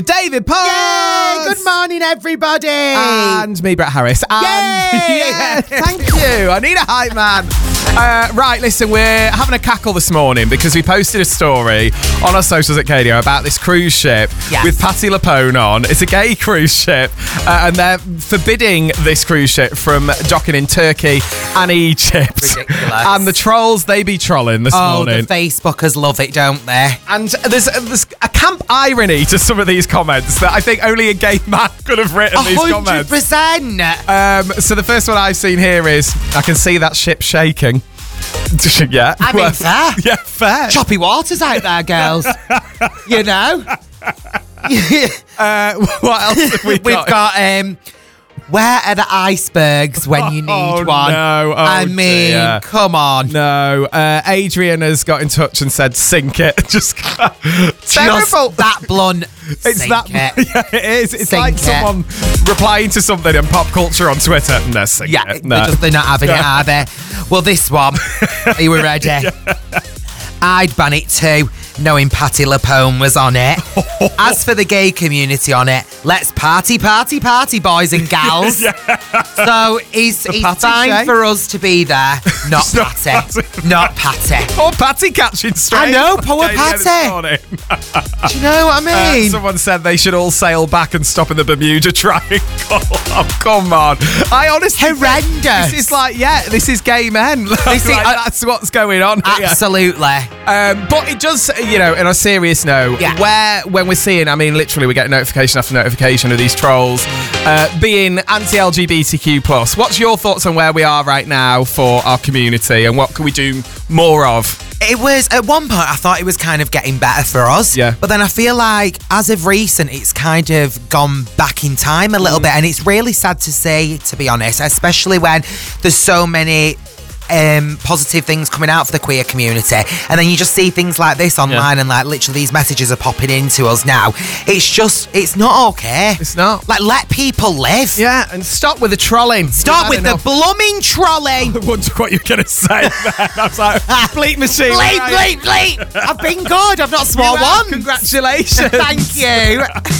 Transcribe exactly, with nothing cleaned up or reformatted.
David Potts. Yay! Good morning, everybody. And me, Brett Harris. And Yay! yeah, thank you. I need a hype man. Uh, right, listen, we're having a cackle this morning because we posted a story on our socials at K D O about this cruise ship Yes. with Patti LuPone on. It's a gay cruise ship, uh, and they're forbidding this cruise ship from docking in Turkey and Egypt. Ridiculous. And the trolls, they be trolling this Oh, morning. the Facebookers love it, don't they? And there's, there's a camp irony to some of these comments that I think only a gay man could have written A these hundred comments. percent. Um, so the first one I've seen here is, I can see that ship shaking. Yeah. I mean, well, fair. Yeah, fair. Choppy waters out there, girls. You know? Uh, what else have we We've got? got, um, where are the icebergs when you need Oh, one? no. Oh, I mean, dear. come on. No, uh, Adrian has got in touch and said, sink it. Just terrible. Just that blunt. It's Sink that. it. Yeah, it is. It's Sink like it. someone replying to something in pop culture on Twitter. No, sink Yeah, it. No. they're, just, they're not having it, are they? Well, this one. Are you ready? I'd ban it too, knowing Patti LuPone was on it. As for the gay community on it, let's party, party, party, boys and gals. So it's, it's Patty fine Shay. for us to be there, not It's not Patty. Patty. Not Patty. Poor Patty catching straight. I know, poor K D N this Patty. morning. Do you know what I Uh, mean? someone said they should all sail back and stop in the Bermuda Triangle. Oh, come on. I honestly think Horrendous. This is like, yeah, this is gay men. This is- Like, that's what's going on here. Absolutely. Um, but it does, you know, on a serious note, Yeah. where when we're seeing, I mean, literally, we get notification after notification of these trolls uh, being anti-L G B T Q plus. What's your thoughts on where we are right now for our community, and what can we do more of? It was, at one point, I thought it was kind of getting better for us. Yeah. But then I feel like, as of recent, it's kind of gone back in time a little bit. And it's really sad to see, to be honest, especially when there's so many um, positive things coming out for the queer community. And then you just see things like this online, and like literally these messages are popping into us now. It's just, it's not okay. It's not. Like, let people live. Yeah, and stop with the trolling. Stop with the blooming trolling. I wondered what you were going to say then. I was like, bleep machine. Bleep, right? bleep, bleep. I've been good. I've not You swore have. once. Congratulations. Thank you.